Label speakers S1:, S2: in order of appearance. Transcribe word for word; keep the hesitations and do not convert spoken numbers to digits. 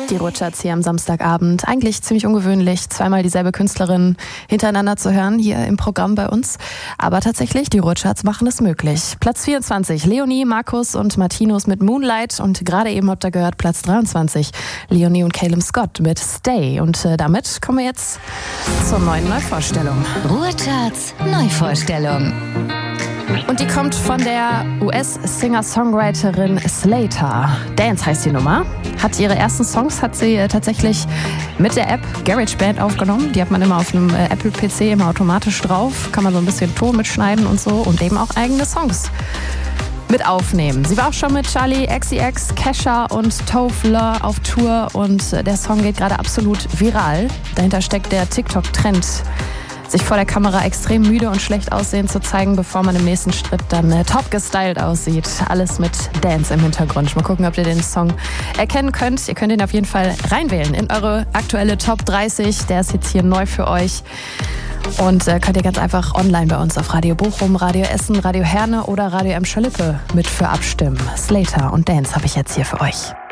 S1: Die Ruhrcharts hier am Samstagabend. Eigentlich ziemlich ungewöhnlich, zweimal dieselbe Künstlerin hintereinander zu hören hier im Programm bei uns. Aber tatsächlich, die Ruhrcharts machen es möglich. Platz vierundzwanzig, Leonie, Markus und Martinus mit Moonlight. Und gerade eben habt ihr gehört, Platz dreiundzwanzig, Leonie und Calum Scott mit Stay. Und äh, damit kommen wir jetzt zur neuen Neuvorstellung.
S2: Ruhrcharts Neuvorstellung.
S1: Und die kommt von der U S-Singer-Songwriterin Slater. Dance heißt die Nummer. Hat ihre ersten Songs hat sie äh, tatsächlich mit der App GarageBand aufgenommen. Die hat man immer auf einem äh, Apple-P C immer automatisch drauf. Kann man so ein bisschen Ton mitschneiden und so und eben auch eigene Songs mit aufnehmen. Sie war auch schon mit Charlie X C X, Kesha und Tove Lo auf Tour und äh, der Song geht gerade absolut viral. Dahinter steckt der TikTok-Trend, sich vor der Kamera extrem müde und schlecht aussehen zu zeigen, bevor man im nächsten Schritt dann äh, top gestylt aussieht. Alles mit Dance im Hintergrund. Mal gucken, ob ihr den Song erkennen könnt. Ihr könnt ihn auf jeden Fall reinwählen in eure aktuelle Top dreißig. Der ist jetzt hier neu für euch. Und äh, könnt ihr ganz einfach online bei uns auf Radio Bochum, Radio Essen, Radio Herne oder Radio Emscher-Lippe mit für abstimmen. Slater und Dance habe ich jetzt hier für euch.